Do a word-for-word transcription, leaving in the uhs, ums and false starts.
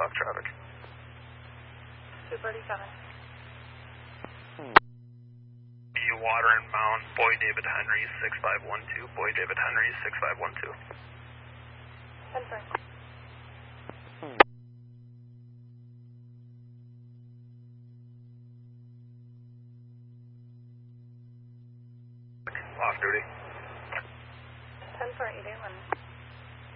stock traffic. two thirty-seven. You water and mount, Boy David Henry, six five one two, Boy David Henry, six five one two. ten three. Off duty. ten four eight eight one.